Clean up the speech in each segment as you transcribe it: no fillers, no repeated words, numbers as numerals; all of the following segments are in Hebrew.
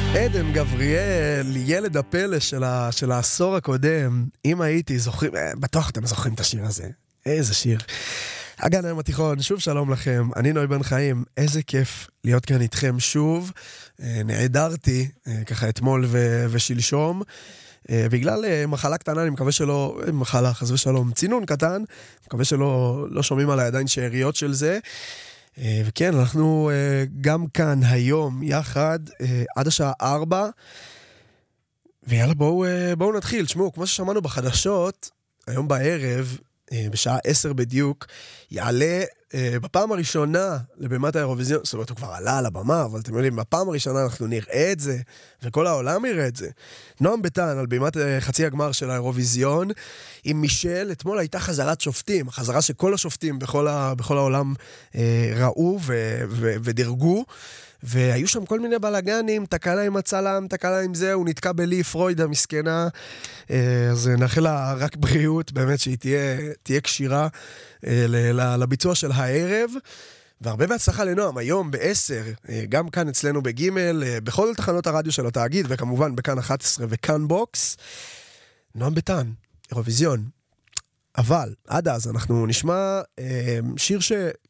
עדן גבריאל, ילד הפלא של העשור הקודם. אם הייתי זוכרים, בטוח אתם זוכרים את השיר הזה. איזה שיר. אגן היום התיכון, שוב שלום לכם, אני נוי בן חיים, איזה כיף להיות כאן איתכם שוב. נעדרתי ככה אתמול ושלשום, בגלל מחלה קטנה, אני מקווה שלא, מחלה חס ושלום, צינון קטן, מקווה שלא שומעים עליי עדיין שאריות של זה. וכן, אנחנו גם כאן היום יחד עד השעה 4, ויאללה בואו נתחיל. תשמעו, כמו ששמענו בחדשות, היום בערב, בשעה 10 בדיוק, יעלה בפעם הראשונה לבימת האירוויזיון, זאת אומרת, הוא כבר עלה על הבמה, אבל אתם יודעים, בפעם הראשונה אנחנו נראה את זה, וכל העולם יראה את זה. נועם ביטן, על בימת חצי הגמר של האירוויזיון, עם מישל, אתמול הייתה חזרת שופטים, חזרה שכל השופטים בכל העולם ראו ודרגו, והיו שם כל מיני בלגנים, תקלה עם הצלם, תקלה עם זה, הוא נתקע בלי פרויד המסכנה, אז נאחל לה רק בריאות, באמת שהיא תהיה קשירה לביצוע של הערב, והרבה בהצלחה לנועם, היום ב-10, גם כאן אצלנו בגימל, בכל תחנות הרדיו של התאגיד, וכמובן בכאן 11 וכאן בוקס, נועם ביטן, אירוויזיון. אבל עד אז אנחנו נשמע שיר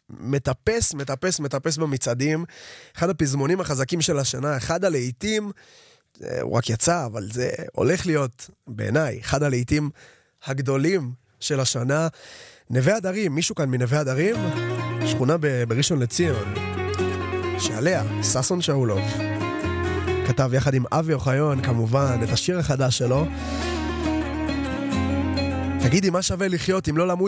מטפס במצעדים, אחד הפזמונים החזקים של השנה, אחד הלהיטים, הוא רק יצא, אבל זה הולך להיות בעיניי, אחד הלהיטים הגדולים של השנה. נווה הדרים, מישהו כאן מנווה הדרים? שכונה בראשון לציון, שעליה ססון שאולוב כתב יחד עם אבי אוחיון כמובן את השיר החדש שלו, תגידי מה שווה לחיות אם לא למות